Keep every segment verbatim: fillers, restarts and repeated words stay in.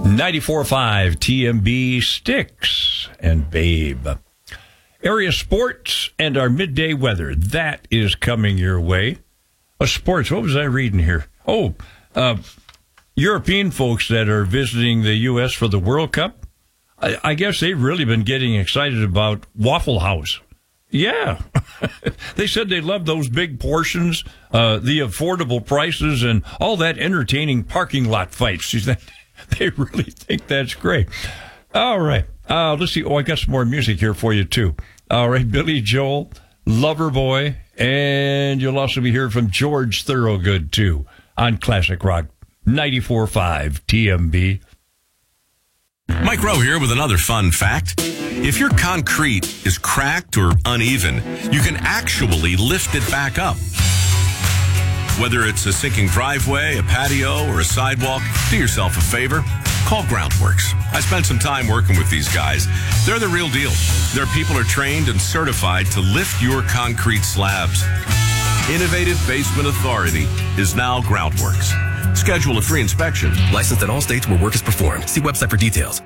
ninety-four point five T M B, Sticks and Babe. Area sports and our midday weather. That is coming your way. Uh, sports, what was I reading here? Oh, uh, European folks that are visiting the U S for the World Cup. I, I guess they've really been getting excited about Waffle House. Yeah. They said they love those big portions, uh, the affordable prices, and all that entertaining parking lot fights. She said they really think that's great. All right. Uh, let's see. Oh, I got some more music here for you, too. All right. Billy Joel, Loverboy, and you'll also be hearing from George Thorogood, too, on Classic Rock ninety-four point five T M B. Mike Rowe here with another fun fact. If your concrete is cracked or uneven, you can actually lift it back up. Whether it's a sinking driveway, a patio, or a sidewalk, do yourself a favor. Call Groundworks. I spent some time working with these guys. They're the real deal. Their people are trained and certified to lift your concrete slabs. Innovative Basement Authority is now Groundworks. Schedule a free inspection. Licensed in all states where work is performed. See website for details.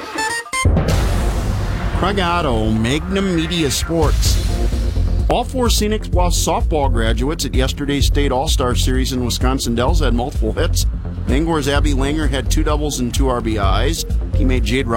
Craig Otto, Magnum Media Sports. All four Scenic Bluffs softball graduates at yesterday's State All-Star Series in Wisconsin Dells had multiple hits. Bangor's Abby Langer had two doubles and two R B Is. He made Jade